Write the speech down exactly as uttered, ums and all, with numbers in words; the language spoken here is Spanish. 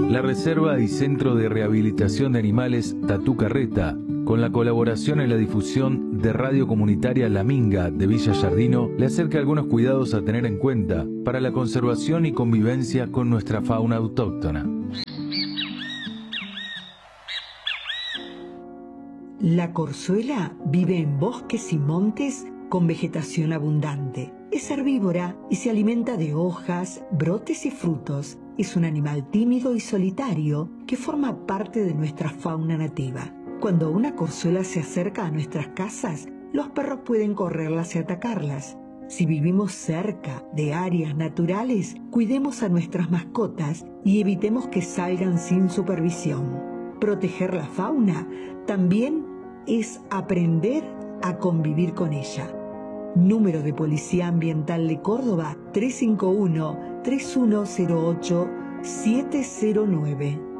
La Reserva y Centro de Rehabilitación de Animales Tatú Carreta, con la colaboración en la difusión de Radio Comunitaria La Minga de Villa Giardino, le acerca algunos cuidados a tener en cuenta para la conservación y convivencia con nuestra fauna autóctona. La corzuela vive en bosques y montes con vegetación abundante. Es herbívora y se alimenta de hojas, brotes y frutos. Es un animal tímido y solitario que forma parte de nuestra fauna nativa. Cuando una corzuela se acerca a nuestras casas, los perros pueden correrlas y atacarlas. Si vivimos cerca de áreas naturales, cuidemos a nuestras mascotas y evitemos que salgan sin supervisión. Proteger la fauna también es aprender a convivir con ella. Número de Policía Ambiental de Córdoba tres cinco uno, tres uno cero ocho, siete cero nueve.